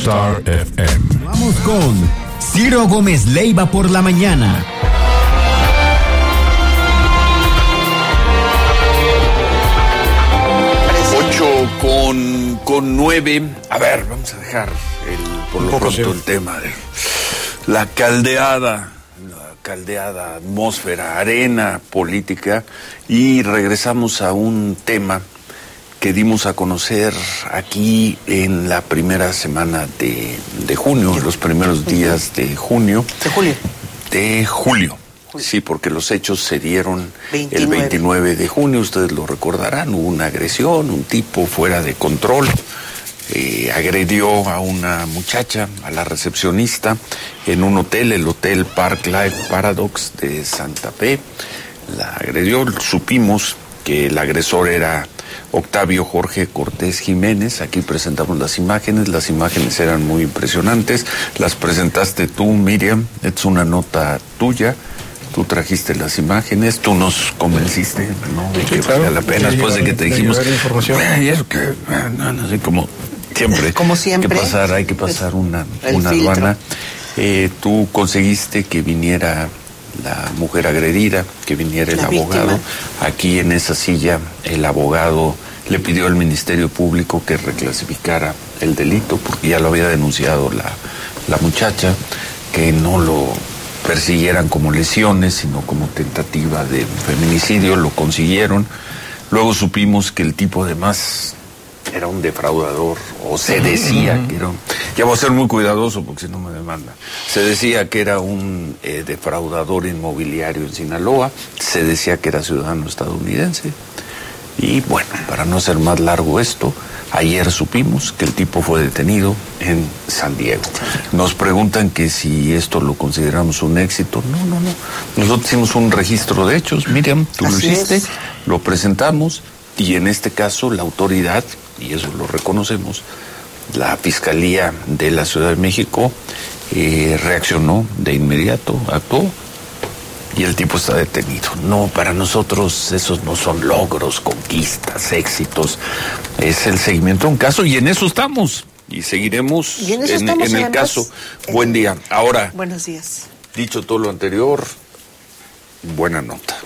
Star FM. Vamos con Ciro Gómez Leiva por la mañana. 8:09. A ver, vamos a dejar por lo pronto el tema de la caldeada atmósfera, arena política, y regresamos a un tema que dimos a conocer aquí en la primera semana de junio, los primeros días de junio. De julio. Sí, porque los hechos se dieron el 29 de junio, ustedes lo recordarán, hubo una agresión, un tipo fuera de control, agredió a una muchacha, a la recepcionista, en un hotel, el Hotel Park Life Paradox de Santa Fe. La agredió, supimos que el agresor era Octavio Jorge Cortés Jiménez. Aquí presentamos las imágenes eran muy impresionantes, las presentaste tú, Miriam, es una nota tuya. Tú trajiste las imágenes, tú nos convenciste, ¿no? De que valía la pena después de que te dijimos. Y eso que, no sé, como siempre. Hay que pasar una aduana. Tú conseguiste que viniera la mujer agredida, que viniera el abogado. Víctima. Aquí en esa silla, el abogado le pidió al Ministerio Público que reclasificara el delito, porque ya lo había denunciado la muchacha, que no lo persiguieran como lesiones, sino como tentativa de feminicidio. Lo consiguieron. Luego supimos que el tipo además era un defraudador, o se decía que era un... Ya voy a ser muy cuidadoso porque si no me demanda. Se decía que era un defraudador inmobiliario en Sinaloa, se decía que era ciudadano estadounidense. Y bueno, para no hacer más largo esto, ayer supimos que el tipo fue detenido en San Diego. Nos preguntan que si esto lo consideramos un éxito. No. Nosotros hicimos un registro de hechos, Miriam, tú lo hiciste, lo presentamos, y en este caso la autoridad, y eso lo reconocemos, la Fiscalía de la Ciudad de México reaccionó de inmediato, actuó, y el tipo está detenido. No, para nosotros esos no son logros, conquistas, éxitos. Es el seguimiento de un caso, y en eso estamos. Y seguiremos en el caso. Buen día. Ahora, buenos días. Dicho todo lo anterior, buena nota.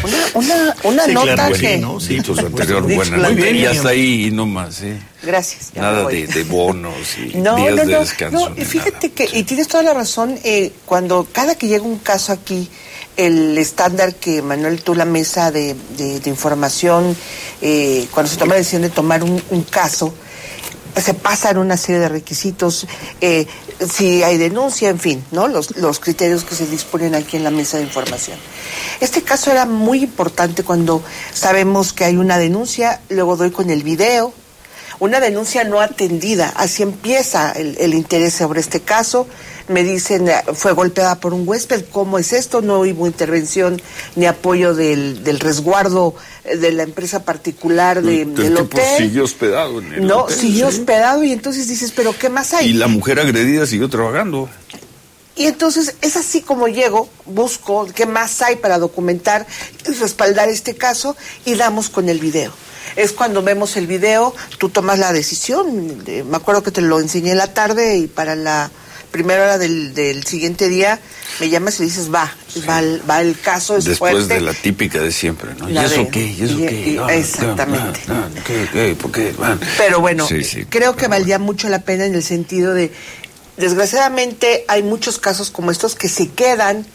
Una nota claro, que... ¿no? Dicho lo anterior, buena nota. Y hasta ahí nomás, Gracias. Nada de bonos y días de descanso. No, fíjate que, y tienes toda la razón, cada que llega un caso aquí, el estándar que, Manuel, tú, la mesa de información, cuando se toma la decisión de tomar un caso, se pasan una serie de requisitos, si hay denuncia, en fin, ¿no? Los criterios que se disponen aquí en la mesa de información. Este caso era muy importante cuando sabemos que hay una denuncia, luego doy con el video, una denuncia no atendida, así empieza el interés sobre este caso. Me dicen, fue golpeada por un huésped, ¿cómo es esto? No hubo intervención ni apoyo del resguardo de la empresa particular del hotel. Siguió hospedado en el hotel. Siguió hospedado, y entonces dices, ¿pero qué más hay? Y la mujer agredida siguió trabajando. Y entonces es así como llego, busco qué más hay para documentar y respaldar este caso, y damos con el video. Es cuando vemos el video, tú tomas la decisión. Me acuerdo que te lo enseñé en la tarde, y para la primera hora del siguiente día me llamas y dices, va el caso, es después fuerte. De la típica de siempre, ¿no? ¿Y eso qué? Exactamente. ¿Qué? ¿Por qué? Pero bueno, creo que valía mucho la pena, en el sentido de, desgraciadamente, hay muchos casos como estos que se quedan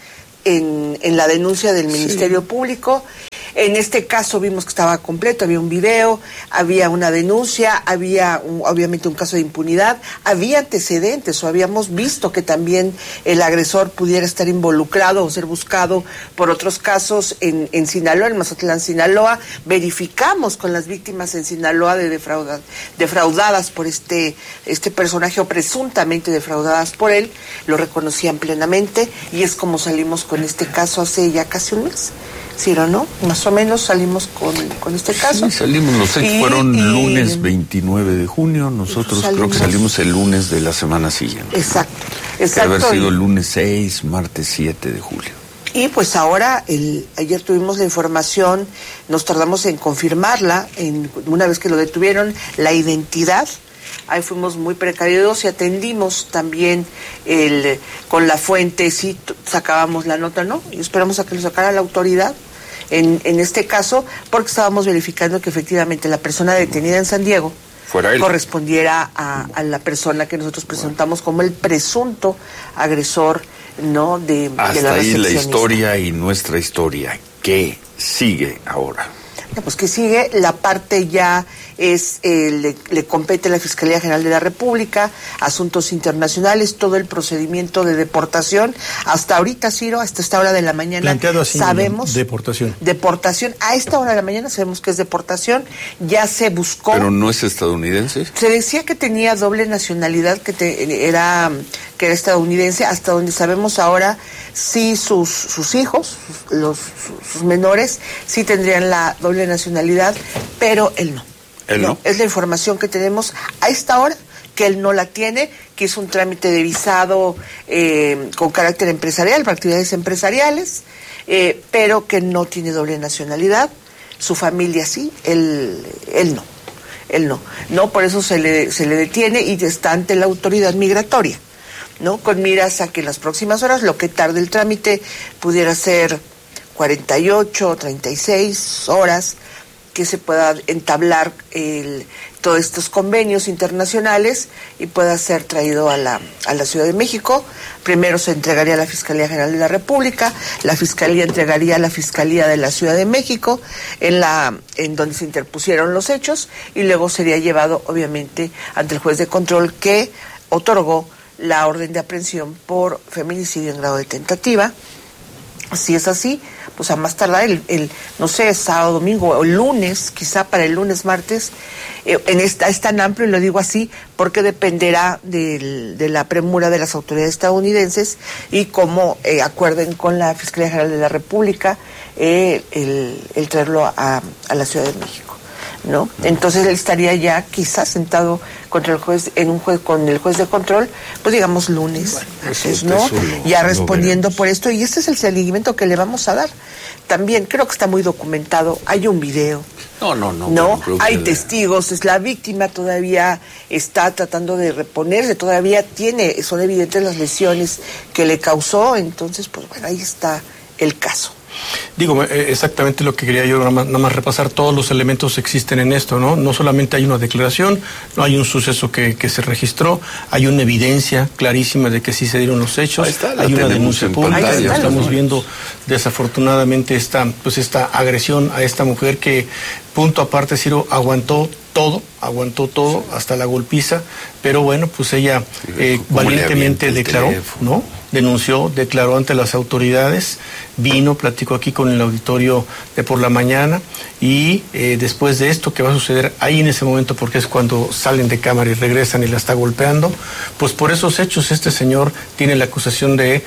en la denuncia del Ministerio Público. En este caso vimos que estaba completo, había un video, había una denuncia, había obviamente un caso de impunidad, había antecedentes, o habíamos visto que también el agresor pudiera estar involucrado o ser buscado por otros casos en Sinaloa, en Mazatlán, Sinaloa. Verificamos con las víctimas en Sinaloa defraudadas por este personaje, o presuntamente defraudadas por él, lo reconocían plenamente, y es como salimos con este caso hace ya casi un mes. Ciro, ¿no? Más o menos salimos con este caso. Sí, salimos, los hechos fueron lunes 29 de junio, nosotros creo que salimos el lunes de la semana siguiente. Exacto. Que haber sido el lunes 6, martes 7 de julio. Y pues ahora, ayer tuvimos la información, nos tardamos en confirmarla, una vez que lo detuvieron, la identidad ahí fuimos muy precavidos y atendimos también con la fuente, sí sacábamos la nota, ¿no? Y esperamos a que lo sacara la autoridad. En este caso, porque estábamos verificando que efectivamente la persona detenida en San Diego correspondiera a la persona que nosotros presentamos como el presunto agresor, ¿no? De la hasta ahí la recepcionista. historia y nuestra historia. ¿Qué sigue ahora? Pues que sigue, la parte ya es, le compete a la Fiscalía General de la República, asuntos internacionales, todo el procedimiento de deportación. Hasta ahorita, Ciro, hasta esta hora de la mañana, planteado así, sabemos... Deportación. Deportación, a esta hora de la mañana sabemos que es deportación, ya se buscó... ¿Pero no es estadounidense? Se decía que tenía doble nacionalidad, que era estadounidense, hasta donde sabemos ahora, sí sus hijos, sus menores, sí tendrían la doble nacionalidad, pero él no. ¿Él no? Es la información que tenemos a esta hora, que él no la tiene, que hizo un trámite de visado con carácter empresarial, para actividades empresariales, pero que no tiene doble nacionalidad. Su familia sí, él no. Él no. No, por eso se le detiene y está ante la autoridad migratoria, ¿no? Con miras a que en las próximas horas, lo que tarde el trámite, pudiera ser 48, 36 horas, que se pueda entablar todos estos convenios internacionales y pueda ser traído a la Ciudad de México. Primero se entregaría a la Fiscalía General de la República, la Fiscalía entregaría a la Fiscalía de la Ciudad de México, en donde se interpusieron los hechos, y luego sería llevado, obviamente, ante el juez de control que otorgó la orden de aprehensión por feminicidio en grado de tentativa. Si es así, pues a más tardar no sé, sábado, domingo o lunes, quizá para el lunes, martes, es tan amplio, y lo digo así, porque dependerá de la premura de las autoridades estadounidenses y cómo acuerden con la Fiscalía General de la República el traerlo a la Ciudad de México, ¿no? Entonces él estaría ya quizás sentado contra el juez, con el juez de control, pues digamos lunes, ¿no? Ya respondiendo por esto, y este es el seguimiento que le vamos a dar. También creo que está muy documentado, hay un video. No, hay testigos, es la víctima todavía está tratando de reponerse, todavía son evidentes las lesiones que le causó, entonces pues bueno, ahí está el caso. Digo, exactamente lo que quería yo nada más repasar, todos los elementos existen en esto, ¿no? No solamente hay una declaración, no hay un suceso que se registró, hay una evidencia clarísima de que sí se dieron los hechos, hay una denuncia pública, estamos viendo desafortunadamente esta agresión a esta mujer que, punto aparte, Ciro, aguantó todo hasta la golpiza, pero bueno, pues ella valientemente declaró, ¿no? Denunció, declaró ante las autoridades, vino, platicó aquí con el auditorio de por la mañana, y después de esto que va a suceder ahí en ese momento, porque es cuando salen de cámara y regresan y la está golpeando, pues por esos hechos este señor tiene la acusación de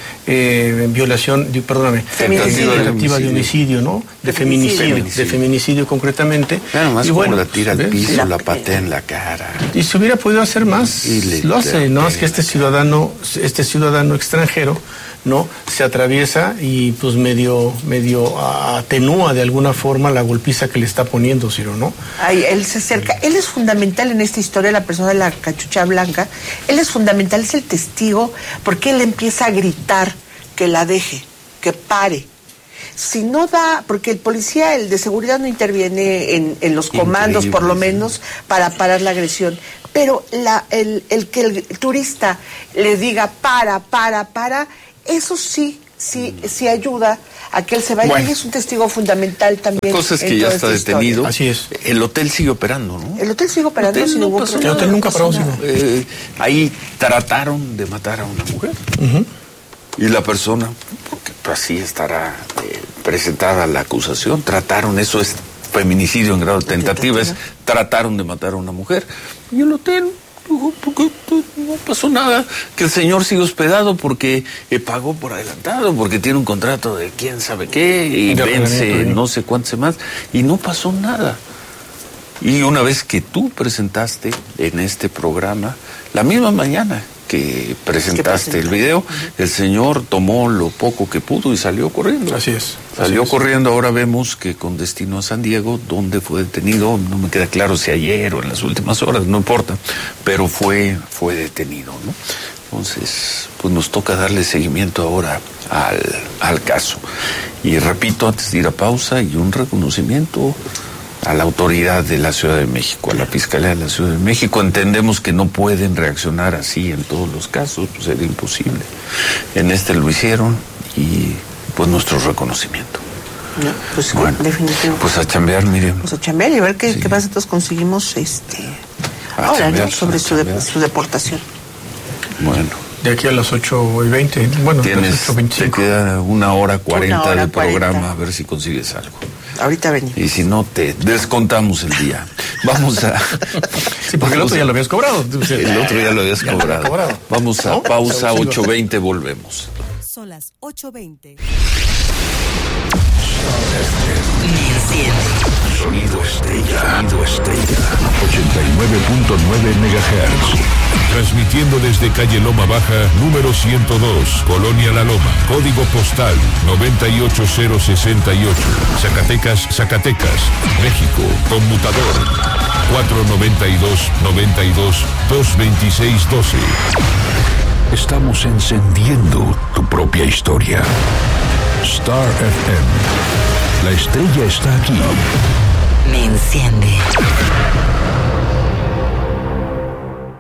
tentativa de homicidio, ¿no? De feminicidio concretamente. Claro, más y como bueno, la tira al piso, la patea en la cara. Y si hubiera podido hacer más, lo hace, ¿no? Es que este ciudadano extranjero, ¿no? Se atraviesa y pues medio atenúa de alguna forma la golpiza que le está poniendo, Ciro, ¿no? Ay, él se acerca, él es fundamental en esta historia, la persona de la cachucha blanca, él es fundamental, es el testigo, porque él empieza a gritar que la deje, que pare. Si no da, porque el policía, el de seguridad, no interviene en los comandos, por lo menos, para parar la agresión. Pero el que el turista le diga para, eso sí ayuda a que él se vaya. Bueno, y es un testigo fundamental también. La cosa es que ya está detenido. Así es. El hotel sigue operando, ¿no? El hotel sigue operando sin ningún problema. El hotel nunca paró. Ahí trataron de matar a una mujer. Uh-huh. Y la persona, porque así estará presentada la acusación, eso es feminicidio en grado de tentativa, trataron de matar a una mujer. Y el hotel, porque no pasó nada, que el señor sigue hospedado porque pagó por adelantado, porque tiene un contrato de quién sabe qué, y vence no sé cuántos más, y no pasó nada. Y una vez que tú presentaste en este programa, la misma mañana que presentaste el video, el señor tomó lo poco que pudo y salió corriendo. Así es. Salió corriendo. Ahora vemos que con destino a San Diego, donde fue detenido, no me queda claro si ayer o en las últimas horas, no importa, pero fue detenido, ¿no? Entonces, pues nos toca darle seguimiento ahora al caso. Y repito, antes de ir a pausa, y un reconocimiento a la autoridad de la Ciudad de México, a la Fiscalía de la Ciudad de México. Entendemos que no pueden reaccionar así en todos los casos, pues sería imposible. En este lo hicieron y pues nuestro reconocimiento. No, pues bueno, definitivo. Pues a chambear, miren. Pues a chambear y a ver qué pasa. Entonces conseguimos ahora, chambear, ¿no? Sobre su deportación. Bueno. De aquí a las 8:20, bueno, tienes, 8:25. Te queda 1:40 de programa, a ver si consigues algo. Ahorita venimos. Y si no, te descontamos el día. Vamos a... Sí, porque el otro ya lo habías cobrado. El otro ya lo habías cobrado. Vamos a pausa, 8:20, volvemos. Son las 8:20. Sonido Estrella. 89.9 MHz. Transmitiendo desde calle Loma Baja, número 102, Colonia La Loma. Código postal 98068. Zacatecas, México. Conmutador 492-92-226-12. Estamos encendiendo tu propia historia. Star FM. La estrella está aquí. Me enciende.